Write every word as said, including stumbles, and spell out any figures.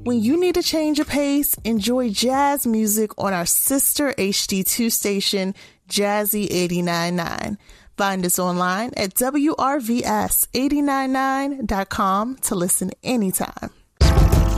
When you need a change of pace, enjoy jazz music on our sister H D two station, Jazzy eighty-nine point nine. Find us online at W R V S eight nine nine dot com to listen anytime.